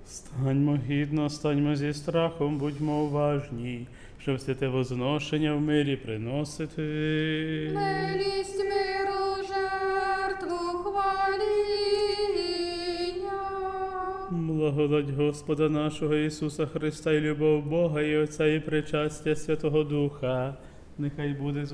Станьмо гідно, станьмо зі страхом, будьмо уважні, щоб святе возношення в мирі приносити. Милість миру, жертву хваління. Благодать Господа нашого Ісуса Христа і любов Бога і Отця і причастя Святого Духа, нехай буде з